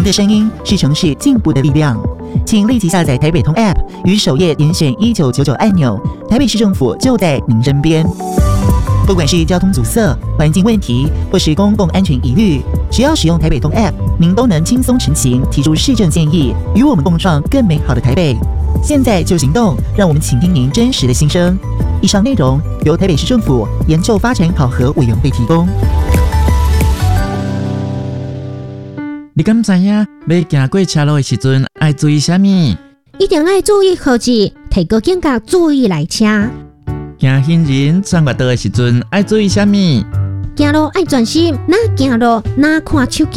您的声音是城市进步的力量，请立即下载台北通 App， 于首页点选1999按钮，台北市政府就在您身边。不管是交通阻塞、环境问题，或是公共安全疑虑，只要使用台北通 App， 您都能轻松成行，提出市政建议，与我们共创更美好的台北。现在就行动，让我们倾听您真实的心声。以上内容由台北市政府研究发展考核委员会提供。 你敢知影要行过车路的时阵要注意什么？ 一定要注意号志，提高警觉，注意来车。 行行人穿越道的时阵要注意什么？ 行路要专心，哪行路哪看手机。